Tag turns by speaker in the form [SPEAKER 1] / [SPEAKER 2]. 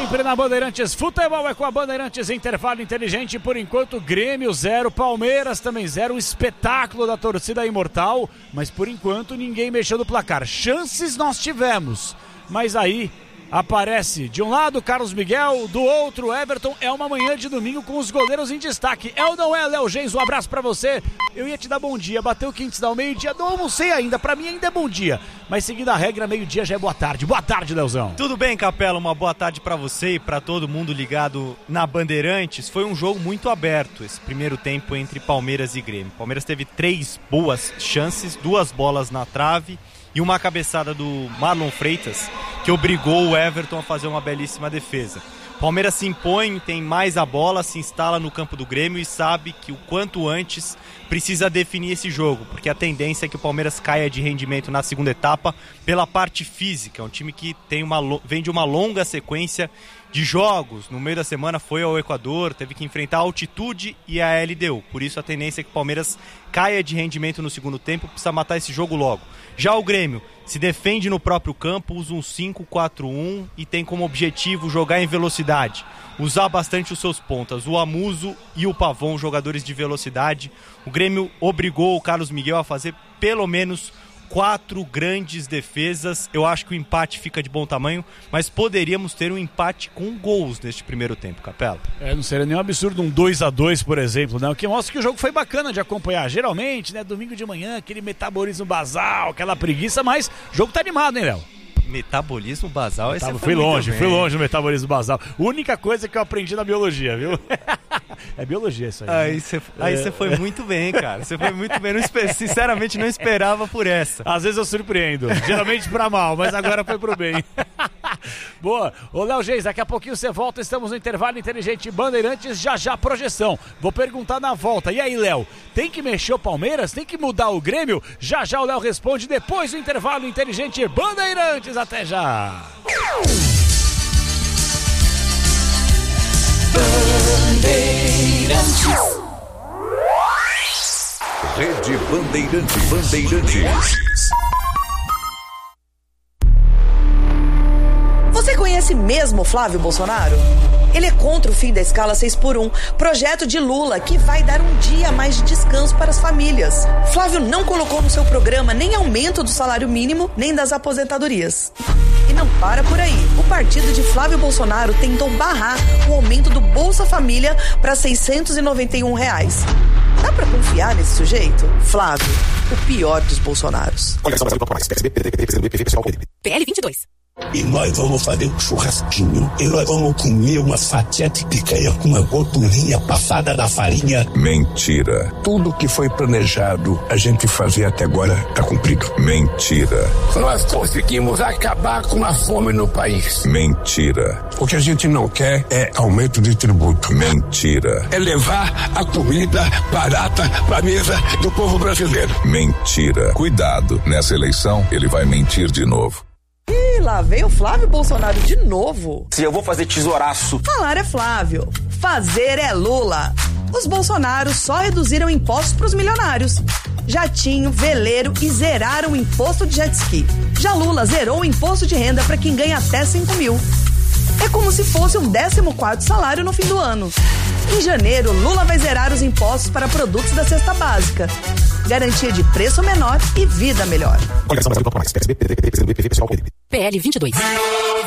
[SPEAKER 1] Sempre na Bandeirantes Futebol é com a Bandeirantes, intervalo inteligente. Por enquanto, Grêmio 0, Palmeiras também 0. Um espetáculo da torcida imortal, mas por enquanto ninguém mexeu no placar. Chances nós tivemos, mas aí aparece de um lado Carlos Miguel, do outro Everton. É uma manhã de domingo com os goleiros em destaque. É ou não é, Léo Geis? Um abraço pra você. Eu ia te dar bom dia, bateu o quinto, dá o meio-dia. Não almocei ainda, pra mim ainda é bom dia, mas seguindo a regra, meio-dia já é boa tarde. Boa tarde, Leozão.
[SPEAKER 2] Tudo bem, Capela? Uma boa tarde pra você e pra todo mundo ligado na Bandeirantes. Foi um jogo muito aberto esse primeiro tempo entre Palmeiras e Grêmio. Palmeiras teve 3 boas chances, 2 bolas na trave e uma cabeçada do Marlon Freitas, que obrigou o Everton a fazer uma belíssima defesa. Palmeiras se impõe, tem mais a bola, se instala no campo do Grêmio e sabe que o quanto antes precisa definir esse jogo, porque a tendência é que o Palmeiras caia de rendimento na segunda etapa pela parte física. É um time que vem de uma longa sequência de jogos. No meio da semana foi ao Equador, teve que enfrentar a altitude e a LDU. Por isso a tendência é que o Palmeiras caia de rendimento no segundo tempo, precisa matar esse jogo logo. Já o Grêmio se defende no próprio campo, usa um 5-4-1 e tem como objetivo jogar em velocidade, usar bastante os seus pontas, o Amuso e o Pavon, jogadores de velocidade. O Grêmio obrigou o Carlos Miguel a fazer pelo menos 4 grandes defesas. Eu acho que o empate fica de bom tamanho, mas poderíamos ter um empate com gols neste primeiro tempo, Capela.
[SPEAKER 1] Não seria nenhum absurdo um 2-2, por exemplo, né? O que mostra que o jogo foi bacana de acompanhar. Geralmente, né, domingo de manhã, aquele metabolismo basal, aquela preguiça, mas o jogo tá animado, hein, Léo?
[SPEAKER 2] Metabolismo basal,
[SPEAKER 1] fui longe no metabolismo basal. Única coisa que eu aprendi na biologia, viu? É biologia isso aí.
[SPEAKER 2] Aí você foi muito bem, cara. Você foi muito bem. Sinceramente, não esperava por essa.
[SPEAKER 1] Às vezes eu surpreendo. Geralmente pra mal, mas agora foi pro bem. Boa. Ô, Léo Geis, daqui a pouquinho você volta. Estamos no intervalo inteligente Bandeirantes. Já projeção. Vou perguntar na volta. E aí, Léo? Tem que mexer o Palmeiras? Tem que mudar o Grêmio? Já o Léo responde depois do intervalo inteligente Bandeirantes. Até já!
[SPEAKER 3] Bandeirantes. Rede Bandeirantes.
[SPEAKER 4] Você conhece mesmo Flávio Bolsonaro? Ele é contra o fim da escala 6x1, projeto de Lula que vai dar um dia a mais de descanso para as famílias. Flávio não colocou no seu programa nem aumento do salário mínimo, nem das aposentadorias. E não para por aí. O partido de Flávio Bolsonaro tentou barrar o aumento do Bolsa Família para R$ 691. Dá pra confiar nesse sujeito? Flávio, o pior dos Bolsonaros.
[SPEAKER 5] PL 22.
[SPEAKER 6] E nós vamos fazer um churrasquinho. E nós vamos comer uma fatia de picanha com uma gordurinha passada da farinha.
[SPEAKER 7] Mentira.
[SPEAKER 6] Tudo que foi planejado a gente fazer até agora tá cumprido.
[SPEAKER 7] Mentira.
[SPEAKER 6] Nós conseguimos acabar com a fome no país.
[SPEAKER 7] Mentira.
[SPEAKER 6] O que a gente não quer é aumento de tributo.
[SPEAKER 7] Mentira.
[SPEAKER 6] É levar a comida barata pra mesa do povo brasileiro.
[SPEAKER 7] Mentira. Cuidado, nessa eleição ele vai mentir de novo.
[SPEAKER 4] Ih, lá veio o Flávio Bolsonaro de novo.
[SPEAKER 8] Se eu vou fazer tesouraço.
[SPEAKER 4] Falar é Flávio, fazer é Lula. Os Bolsonaros só reduziram impostos pros milionários. Jatinho, veleiro e zeraram o imposto de jet ski. Já Lula zerou o imposto de renda para quem ganha até 5 mil. É como se fosse um 14º salário no fim do ano. Em janeiro, Lula vai zerar os impostos para produtos da cesta básica. Garantia de preço menor e vida melhor.
[SPEAKER 5] PL 22.